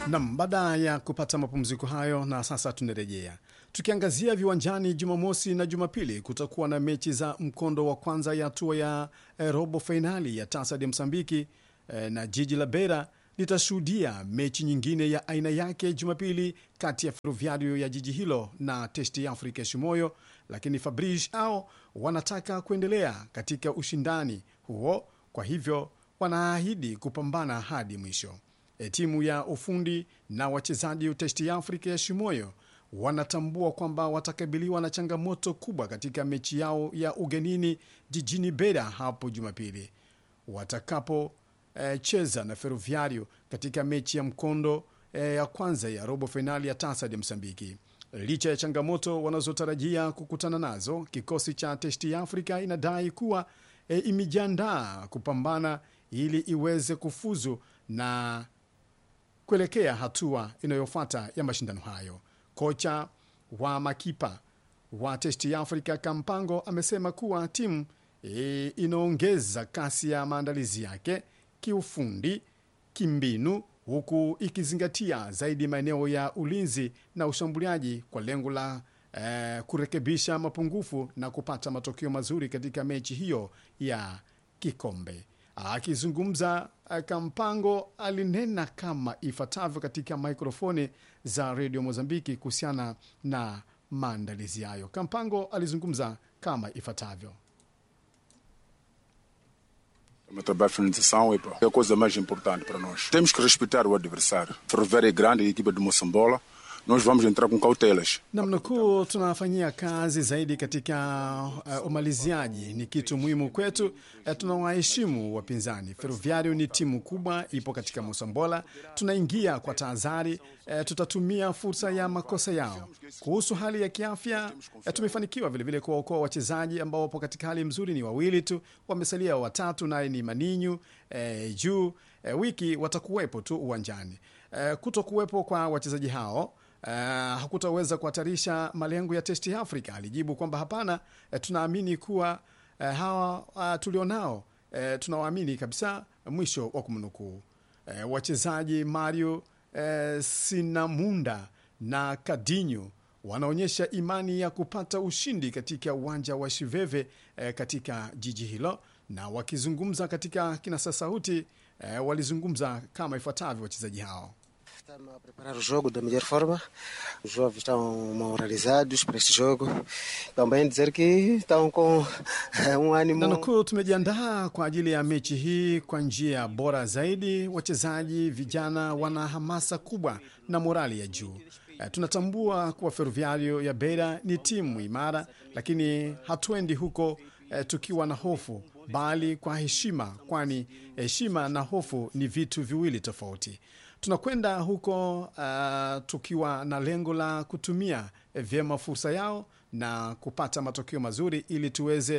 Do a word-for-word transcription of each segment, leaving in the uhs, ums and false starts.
Nam, baada ya kupata mapumziko hayo, na sasa tunarejea tukiangazia viwanjani. Jumamosi na Jumapili kutakuwa na mechi za mkondo wa kwanza ya hatua ya eh, robo fainali ya Taça de Msambiki eh, na jiji la Beira litashuhudia mechi nyingine ya aina yake Jumapili kati ya Ferroviario ya jiji hilo na Testi Africa Shimoyo, lakini Fabrice ao wanataka kuendelea katika ushindani huo, kwa hivyo wanaahidi kupambana hadi mwisho. E, timu ya ufundi na wachezaji Testi Africa ya Shimoyo wanatambua kwamba watakabiliwa na changamoto kubwa katika mechi yao ya ugenini jijini Beira hapo Jumapili watakapo e, cheza na Ferroviario katika mechi ya mkondo e, ya kwanza ya robo finali ya Taça de Msambiki. Licha ya changamoto wanazotarajia kukutana nazo, kikosi cha Testi Africa inadai kuwa e, imejiandaa kupambana ili iweze kufuzu na kuelekea hatua inayofuata ya mashindano hayo. Kocha wa makipa wa Testi Africa Kampango amesema kuwa timu e, inaongeza kasi ya maandalizi yake kiufundi, kimbinu, huku ikizingatia zaidi maeneo ya ulinzi na ushambuliaji kwa lengo la e, kurekebisha mapungufu na kupata matokeo mazuri katika mechi hiyo ya kikombe. Akizungumza, Kampango alinena kama ifuatavyo katika mikrofoni za Radio Mozambiki kuhusiana na maandalizi hayo. Kampango alizungumza kama ifuatavyo: O trabalho de finalização é a coisa mais importante para nós. Temos que respeitar o adversário. Ferroviária é grande, a equipa de Moçambola. Nós vamos entrar com cautelas. Namnukuu, tunafanyia kazi zaidi katika uh, umaliziaji ni kitu muhimu kwetu. Uh, tunawaheshimu wapinzani. Ferroviario ni timu kubwa, ipo katika Moçambola. Tunaingia kwa tahadhari. Uh, tutatumia fursa ya makosa yao. Kuhusu hali ya kiafya, uh, tumefanikiwa vile vile kuwaokoa wachezaji ambao wapo katika hali mzuri, ni wawili tu, wamesalia watatu, naye ni Maninho uh, juu uh, wiki watakuwepo tu uwanjani. Uh, kutokuwepo kwa wachezaji hao Uh, hakutaweza kuhatarisha malengo ya Testi Africa. Alijibu kwamba hapana, uh, tunaamini kuwa uh, hawa uh, tulionao uh, tunawaamini kabisa, mwisho wa kumnukuu. Uh, wachezaji Mario uh, Sinamunda na Kadinho wanaonyesha imani ya kupata ushindi katika uwanja wa Chiveve uh, katika jiji hilo, na wakizungumza katika kinasa sauti uh, walizungumza kama ifuatavyo wachezaji hao: Estamos a preparar o jogo da melhor forma. Os jovens estão moralizados para este jogo. Também dizer que estão com um ânimo. Nanukuu, tumejiandaa kwa ajili ya mechi hii kwa njia bora zaidi. Wachezaji vijana wana hamasa kubwa na morali ya juu. Uh, tunatambua kuwa Ferroviario ya Beira ni timu imara, lakini hatuendi huko uh, tukiwa na hofu, bali kwa heshima, kwani heshima na hofu ni vitu viwili tofauti. Tunakwenda huko uh, tukiwa na lengo la kutumia eh, vyema fursa yao na kupata matokeo mazuri ili tuweze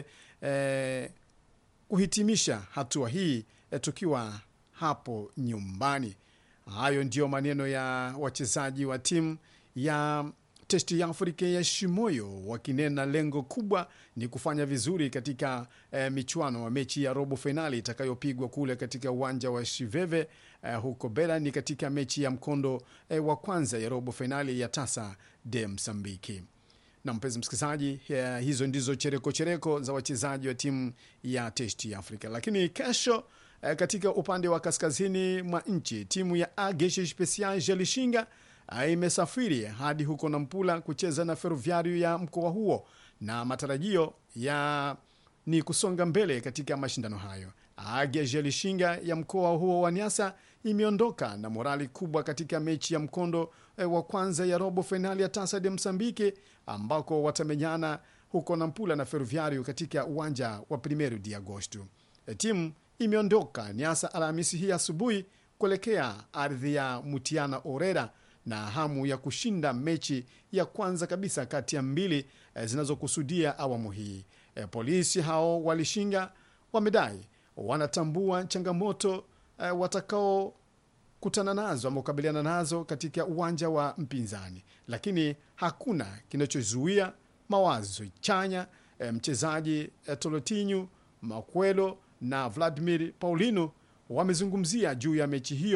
eh, kuhitimisha hatua hii eh, tukiwa hapo nyumbani. Hayo ndio maneno ya wachezaji wa timu ya Testi Africa ya Shimoyo, wakinena lengo kubwa ni kufanya vizuri katika eh, michuano wa mechi ya robo finali itakayopigwa kule katika uwanja wa Chiveve eh, huko Beira. Ni katika mechi ya mkondo eh, wa kwanza ya robo finali ya Taça de Msambiki. Na mpenzi msikilizaji, eh, hizo ndizo chereko chereko za wachezaji wa timu ya Testi Africa. Lakini kesho eh, katika upande wa kaskazini mwa nchi, timu ya Ageshi Special Jelishinga imesafiri hadi huko Nampula kucheza na Ferroviario ya mkoa huo, na matarajio ya ni kusonga mbele katika mashindano hayo. Age Jelishinga ya mkoa huo wa Niassa imeondoka na morali kubwa katika mechi ya mkondo eh, wa kwanza ya robo finali ya Taça de Msambiki, ambako watamenyana huko Nampula na Ferroviario katika uwanja wa Primeiro de Agosto. E, timu imeondoka Niassa Alhamisi hii asubuhi kuelekea ardhi ya Mutiana Orera na hamu ya kushinda mechi ya kwanza kabisa kati ya mbili eh, zinazokusudia awamu hii. Eh, polisi hao walishinga wamedai wanatambua changamoto eh, watakao kutana nazo ama kukabiliana nazo katika uwanja wa mpinzani, lakini hakuna kinachozuia mawazo chanya. Eh, mchezaji eh, Tolotinho Makwelo na Vladimir Paulino wamezungumzia juu ya mechi hiyo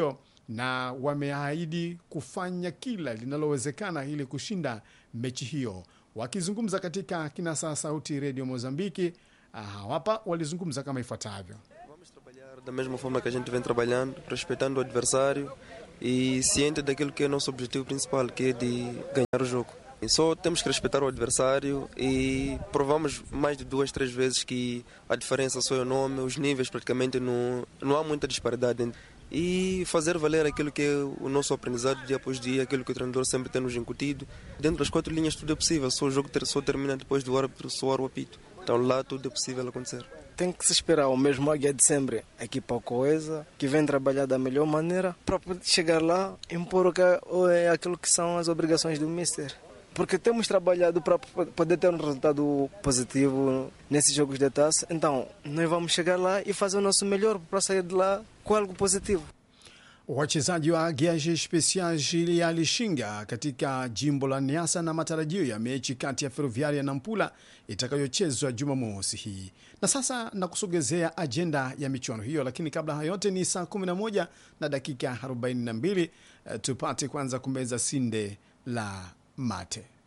na wameahidi kufanya kila linalowezekana ili kushinda mechi hiyo. Wakizungumza katika kinasa sauti Radio Mozambiki, hapa walizungumza kama ifuatavyo. Vamos trabalhar da mesma forma que a gente vem trabalhando, respeitando o adversário e ciente daquilo que é nosso objetivo principal, que é de ganhar o jogo. E só temos que respeitar o adversário e provamos mais de duas, três vezes que a diferença só é o nome, os níveis praticamente não, não há muita disparidade. E fazer valer aquilo que é o nosso aprendizado dia após dia, aquilo que o treinador sempre tem nos incutido. Dentro das quatro linhas tudo é possível, só o jogo só termina depois do árbitro soar o apito. Então lá tudo é possível acontecer. Tem que se esperar o mesmo Águia de sempre, a equipa coesa, que vem trabalhar da melhor maneira para poder chegar lá e impor aquilo que são as obrigações do Mister. Porque temos trabalhado para poder ter um resultado positivo nesses jogos de taça, então nós vamos chegar lá e fazer o nosso melhor para sair de lá com algo positivo. Wachezaji wa Agiaje Special ya Lishinga katika jimbo la Niassa na matarajio ya mechi kati ya Ferroviaria na Nampula itakayochezwa Jumamosi hii. Na sasa na kusogezea ajenda ya michuano hiyo, lakini kabla hayote ni saa kumi na moja na dakika arobaini na mbili. Tupate kwanza kumeza sinde la mate.